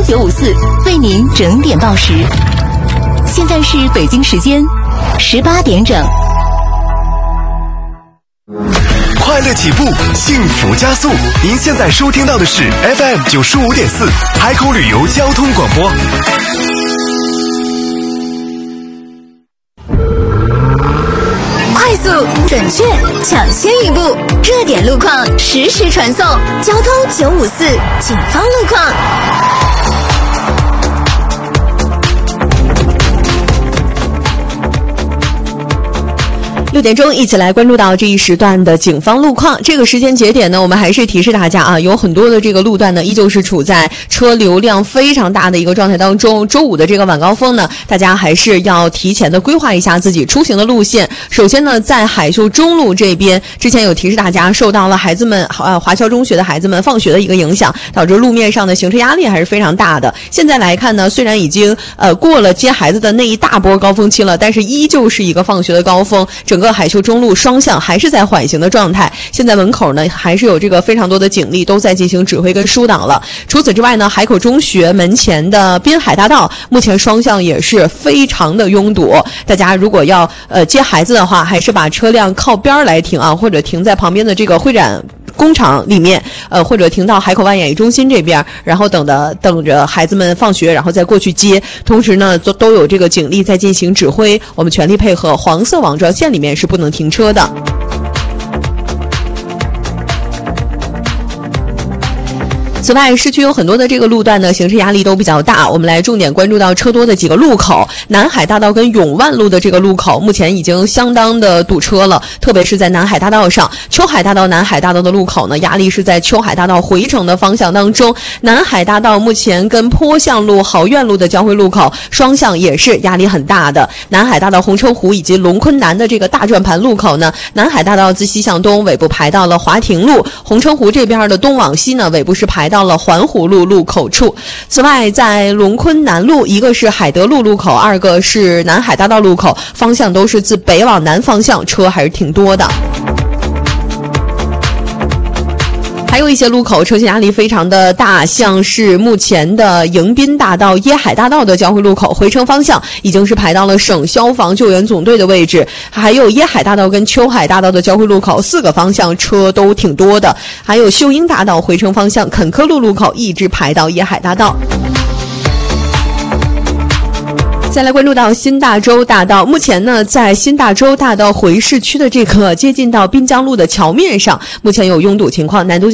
954为您整点报时。现在是北京时间18点整。 快乐起步，幸福加速。您现在收听到的是 FM 95.4海口旅游交通广播。 快速、准确、抢先一步，热点路况实时传送。交通954警方路况。6点钟，一起来关注到这一时段的警方路况。这个时间节点呢，我们还是提示大家啊，有很多的这个路段呢，依旧是处在车流量非常大的一个状态当中。周五的这个晚高峰呢，大家还是要提前的规划一下自己出行的路线。首先呢，在海秀中路这边，之前有提示大家，受到了孩子们华侨中学的孩子们放学的一个影响，导致路面上的行车压力还是非常大的。现在来看呢，虽然已经过了接孩子的那一大波高峰期了，但是依旧是一个放学的高峰，整个海秀中路双向还是在缓行的状态。现在门口呢还是有这个非常多的警力都在进行指挥跟疏导了。除此之外呢，海口中学门前的滨海大道目前双向也是非常的拥堵，大家如果要接孩子的话，还是把车辆靠边来停啊，或者停在旁边的这个会展工厂里面，或者停到海口湾演艺中心这边，然后等着孩子们放学，然后再过去接。同时呢，都有这个警力在进行指挥，我们全力配合。黄色网状线里面是不能停车的。此外，市区有很多的这个路段呢，行车压力都比较大。我们来重点关注到车多的几个路口，南海大道跟永万路的这个路口，目前已经相当的堵车了，特别是在南海大道上。秋海大道、南海大道的路口呢，压力是在秋海大道回程的方向当中。南海大道目前跟坡向路、豪苑路的交汇路口，双向也是压力很大的。南海大道红城湖以及龙昆南的这个大转盘路口呢，南海大道自西向东尾部排到了华亭路，红城湖这边的东往西呢，尾部是排到了环湖路路口处。此外，在龙昆南路，一个是海德路路口，二个是南海大道路口，方向都是自北往南方向，车还是挺多的。还有一些路口车行压力非常的大，像是目前的迎宾大道、椰海大道的交汇路口，回程方向已经是排到了省消防救援总队的位置。还有椰海大道跟秋海大道的交汇路口，4个方向车都挺多的。还有秀英大道回程方向肯科路路口一直排到椰海大道。再来关注到新大洲大道，目前呢，在新大洲大道回市区的这个接近到滨江路的桥面上，目前有拥堵情况，难度